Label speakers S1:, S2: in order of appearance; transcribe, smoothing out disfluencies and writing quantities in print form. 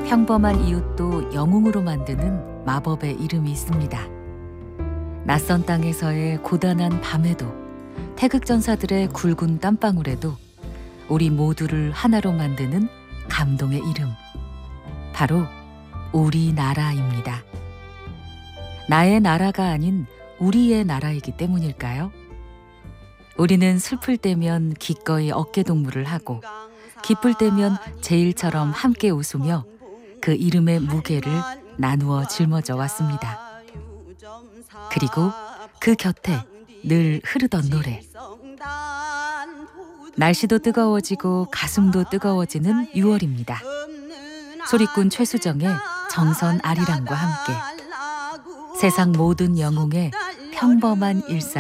S1: 평범한 이웃도 영웅으로 만드는 마법의 이름이 있습니다. 낯선 땅에서의 고단한 밤에도, 태극전사들의 굵은 땀방울에도 우리 모두를 하나로 만드는 감동의 이름, 바로 우리나라입니다. 나의 나라가 아닌 우리의 나라이기 때문일까요? 우리는 슬플 때면 기꺼이 어깨동무를 하고, 기쁠 때면 제일처럼 함께 웃으며 그 이름의 무게를 나누어 짊어져 왔습니다. 그리고 그 곁에 늘 흐르던 노래. 날씨도 뜨거워지고 가슴도 뜨거워지는 6월입니다. 소리꾼 최수정의 정선 아리랑과 함께 세상 모든 영웅의 평범한 일상